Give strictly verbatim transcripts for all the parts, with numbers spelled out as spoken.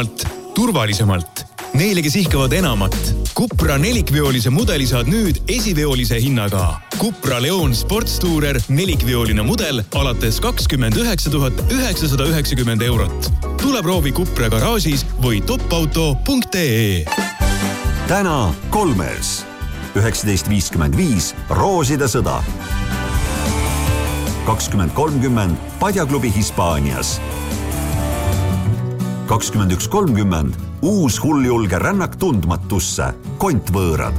paremalt, turvalisemalt. Neile, kes ihkavad enamat. Cupra nelikveolise mudeli saad nüüd esiveolise hinnaga. Cupra Leon Sports Tourer nelikveoline mudel alates kakskümmend üheksa tuhat üheksasada üheksakümmend eurot. Tule proovi Cupra garaažis või topauto punkt ee. Täna kolmes. üheksateist viiskümmend viis Rooside sõda. kakskümmend kolmkümmend Padjaklubi Hispaanias. kakskümmend üks kolmkümmend uus hulljulge rännak tundmatusse, Kontvõõrad.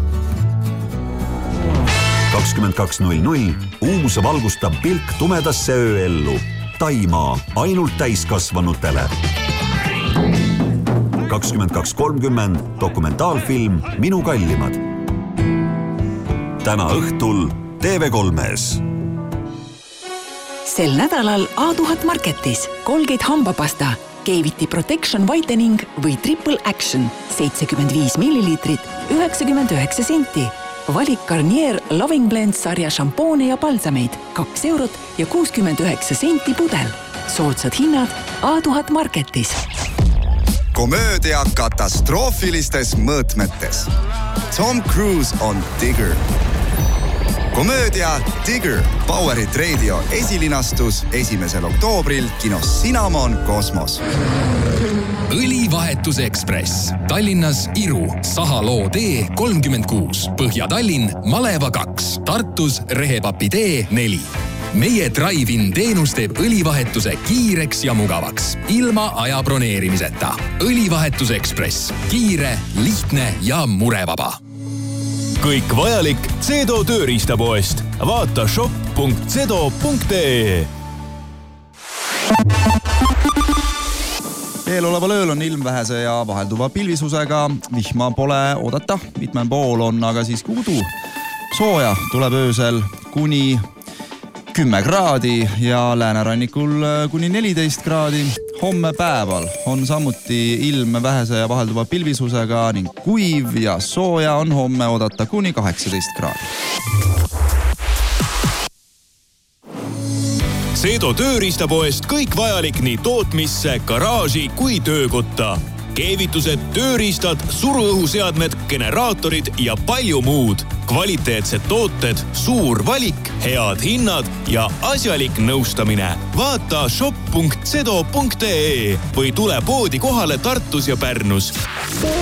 kakskümmend kaks null null uus valgustab pilk tumedasse ööellu, Taimaa ainult täiskasvanutele. kakskümmend kaks kolmkümmend dokumentaalfilm Minu kallimad. Täna õhtul T V kolmes. Sel nädalal A tuhat Marketis Colgate hambapasta, Cavity Protection Whitening või Triple Action seitsekümmend viis milliliitrit, üheksakümmend üheksa senti. Valik Garnier Loving Blend sarja šampoone ja palsameid kaks eurot ja kuuskümmend üheksa senti pudel. Soodsad hinnad A tuhat Marketis. Komöödia katastroofilistes mõõtmetes. Tom Cruise on Digger. Komöödia Digger Powerit Radio esilinastus esimesel oktoobril kinos Cinnamon Kosmos. Õlivahetusekspress. Tallinnas Iru, Sahaloo tee kolmkümmend kuus, Põhja-Tallinn, Maleva kaks, Tartus Rehepapi tee neli. Meie drive-in teenus teeb õlivahetuse kiireks ja mugavaks, ilma aja broneerimiseta. Õlivahetusekspress. Kiire, lihtne ja murevaba. Kõik vajalik Cedo tööriistapoest. Vaata shop punkt cedo punkt ee. Eeloleval ööl on ilm vähese ja vahelduva pilvisusega. Vihma pole oodata, mitmel pool on aga siiski udu. Sooja tuleb öösel kuni kümme kraadi ja läänerannikul kuni neliteist kraadi. Homme päeval on samuti ilm vähese ja vahelduva pilvisusega ning kuiv ja sooja on homme oodata kuni kaheksateist kraadi. Cedo tööriistapoest kõik vajalik nii tootmisse, garaaži kui töökotta. Keevitused, tööriistad, suruõhuseadmed, generaatorid ja palju muud. Kvaliteetsed tooted, suur valik, head hinnad ja asjalik nõustamine. Vaata shop punkt cedo punkt ee või tule poodi kohale Tartus ja Pärnus.